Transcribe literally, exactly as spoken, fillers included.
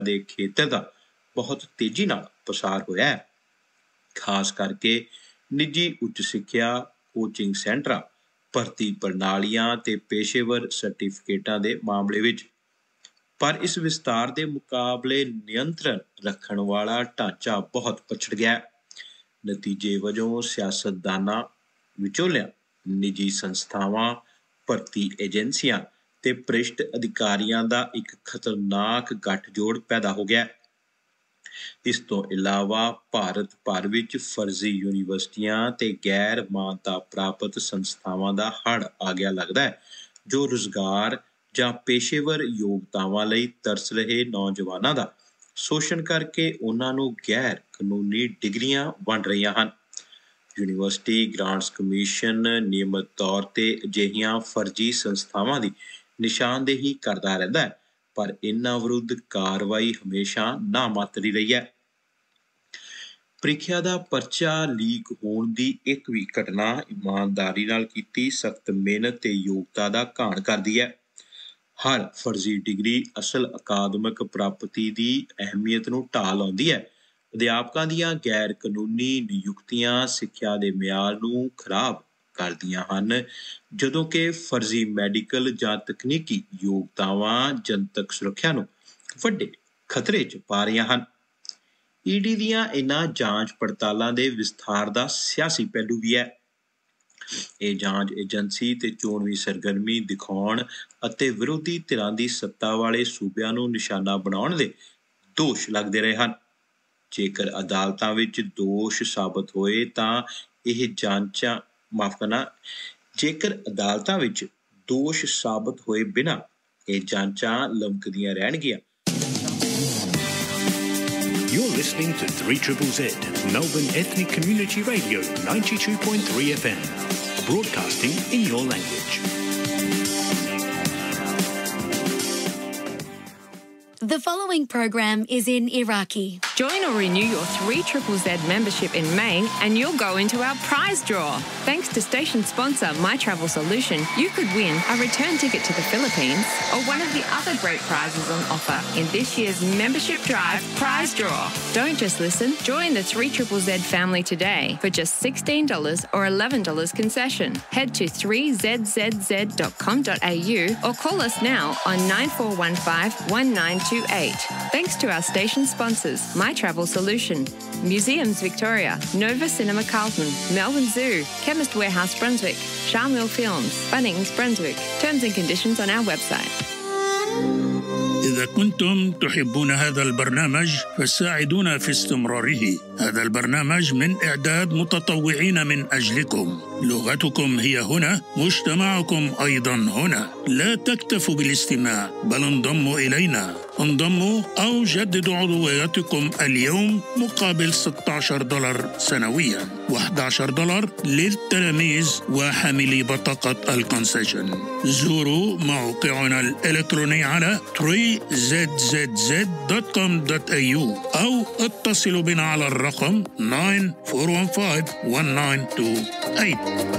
ਦੇ ਖੇਤਰ ਦਾ ਬਹੁਤ ਤੇਜ਼ੀ ਨਾਲ ਪਸਾਰ ਹੋਇਆ ਹੈ। ਖਾਸ ਕਰਕੇ ਨਿੱਜੀ ਉੱਚ ਸਿੱਖਿਆ, ਕੋਚਿੰਗ ਸੈਂਟਰਾਂ, ਭਰਤੀ ਪ੍ਰਣਾਲੀਆਂ ਤੇ ਪੇਸ਼ੇਵਰ ਸਰਟੀਫਿਕੇਟਾਂ ਦੇ ਮਾਮਲੇ ਵਿੱਚ। ਪਰ ਇਸ ਵਿਸਤਾਰ ਦੇ ਮੁਕਾਬਲੇ ਨਿਯੰਤਰਣ ਰੱਖਣ ਵਾਲਾ ਢਾਂਚਾ ਬਹੁਤ ਪਛੜ ਗਿਆ ਹੈ। ਨਤੀਜੇ ਵਜੋਂ ਸਿਆਸਤਦਾਨਾਂ, ਵਿਚੋਲਿਆਂ, ਨਿੱਜੀ ਸੰਸਥਾਵਾਂ, ਭਰਤੀ ਏਜੰਸੀਆਂ ਤੇ ਭ੍ਰਿਸ਼ਟ ਅਧਿਕਾਰੀਆਂ ਦਾ ਇੱਕ ਖਤਰਨਾਕ ਗੱਠਜੋੜ ਪੈਦਾ ਹੋ ਗਿਆ। ਇਸ ਤੋਂ ਇਲਾਵਾ ਭਾਰਤ ਭਰ ਵਿੱਚ ਫਰਜ਼ੀ ਯੂਨੀਵਰਸਿਟੀਆਂ ਤੇ ਗੈਰ ਮਾਨਤਾ ਪ੍ਰਾਪਤ ਸੰਸਥਾਵਾਂ ਦਾ ਹੜ੍ਹ ਆ ਗਿਆ ਲੱਗਦਾ ਹੈ, ਜੋ ਰੁਜ਼ਗਾਰ ਜਾਂ ਪੇਸ਼ੇਵਰ ਯੋਗਤਾਵਾਂ ਲਈ ਤਰਸ ਰਹੇ ਨੌਜਵਾਨਾਂ ਦਾ ਸ਼ੋਸ਼ਣ ਕਰਕੇ ਉਹਨਾਂ ਨੂੰ ਗੈਰ ਕਾਨੂੰਨੀ ਡਿਗਰੀਆਂ ਵੰਡ ਰਹੀਆਂ ਹਨ। ਯੂਨੀਵਰਸਿਟੀ ਗ੍ਰਾਂਟਸ ਕਮਿਸ਼ਨ ਨਿਯਮਿਤ ਤੌਰ ਤੇ ਅਜਿਹੀਆਂ ਫਰਜ਼ੀ ਸੰਸਥਾਵਾਂ ਦੀ ਨਿਸ਼ਾਨਦੇਹੀ ਕਰਦਾ ਰਹਿੰਦਾ ਹੈ, ਪਰ ਇਹਨਾਂ ਵਿਰੁੱਧ ਕਾਰਵਾਈ ਹਮੇਸ਼ਾ ਨਾਮਾਤਰੀ ਰਹੀ ਹੈ। ਪ੍ਰੀਖਿਆ ਦਾ ਪਰਚਾ ਲੀਕ ਹੋਣ ਦੀ ਇੱਕ ਵੀ ਘਟਨਾ ਇਮਾਨਦਾਰੀ ਨਾਲ ਕੀਤੀ ਸਖਤ ਮਿਹਨਤ ਤੇ ਯੋਗਤਾ ਦਾ ਘਾਣ ਕਰਦੀ ਹੈ। ਹਰ ਫਰਜ਼ੀ ਡਿਗਰੀ ਅਸਲ ਅਕਾਦਮਿਕ ਪ੍ਰਾਪਤੀ ਦੀ ਅਹਿਮੀਅਤ ਨੂੰ ਢਾਹ ਲਾਉਂਦੀ ਹੈ। ਅਧਿਆਪਕਾਂ ਦੀਆਂ ਗੈਰ ਕਾਨੂੰਨੀ ਨਿਯੁਕਤੀਆਂ ਸਿੱਖਿਆ ਦੇ ਮਿਆਰ ਨੂੰ ਖਰਾਬ ਕਰਦੀਆਂ ਹਨ, ਜਦੋਂ ਕਿ ਫਰਜ਼ੀ ਮੈਡੀਕਲ ਜਾਂ ਤਕਨੀਕੀ ਯੋਗਤਾਵਾਂ ਜਨਤਕ ਸੁਰੱਖਿਆ ਨੂੰ ਵੱਡੇ ਖਤਰੇ 'ਚ ਪਾ ਰਹੀਆਂ ਹਨ। ਈ ਡੀ ਦੀਆਂ ਇਹਨਾਂ ਜਾਂਚ ਪੜਤਾਲਾਂ ਦੇ ਵਿਸਥਾਰ ਦਾ ਸਿਆਸੀ ਪਹਿਲੂ ਵੀ ਹੈ। ਇਹ ਜਾਂਚ ਏਜੰਸੀ ਤੇ ਚੋਣਵੀ ਸਰਗਰਮੀ ਦਿਖਾਉਣ ਅਤੇ ਵਿਰੋਧੀ ਧਿਰਾਂ ਦੀ ਸੱਤਾ ਵਾਲੇ ਸੂਬਿਆਂ ਨੂੰ ਨਿਸ਼ਾਨਾ ਬਣਾਉਣ ਦੇ ਦੋਸ਼ ਲੱਗਦੇ ਰਹੇ ਹਨ। ਜੇਕਰ ਅਦਾਲਤਾਂ ਵਿੱਚ ਦੋਸ਼ ਸਾਬਤ ਹੋਏ ਤਾਂ ਇਹ ਜਾਂਚਾਂ ਮਾਫ ਕਰਨਾ ਜੇਕਰ ਅਦਾਲਤਾਂ ਵਿੱਚ ਦੋਸ਼ ਸਾਬਤ ਹੋਏ ਬਿਨਾਂ ਇਹ ਜਾਂਚਾਂ ਲਮਕਦੀਆਂ ਰਹਿਣਗੀਆਂ। You're listening to three Z Z, Melbourne Ethnic Community Radio, ninety-two point three F M, broadcasting in your language. The following program is in Iraqi. Join or renew your three Z Z membership in May and you'll go into our prize draw. Thanks to station sponsor My Travel Solution, you could win a return ticket to the Philippines or one of the other great prizes on offer in this year's membership drive prize draw. Don't just listen, join the three Z Z family today for just sixteen dollars or eleven dollars concession. Head to three z z z dot com dot a u or call us now on nine four one five one nine two eight. Thanks to our station sponsors, My Travel Solution, Museums Victoria, Nova Cinema Carlton, Melbourne Zoo, Chemist Warehouse Brunswick, Charmel Films, Bunnings Brunswick. Terms and conditions on our website. إذا كنتم تحبون هذا البرنامج فساعدونا في استمراره. هذا البرنامج من إعداد متطوعين من أجلكم. لغتكم هي هنا، مجتمعكم أيضا هنا. لا تكتفوا بالاستماع بل انضموا إلينا. انضموا أو جددوا عضويتكم اليوم مقابل ستة عشر دولار سنويا وأحد عشر دولار للتلاميذ وحاملي بطاقة الكونسيشن. زوروا موقعنا الإلكتروني على three z z z dot com dot a u أو اتصلوا بنا على الرقم nine four one five one nine two eight.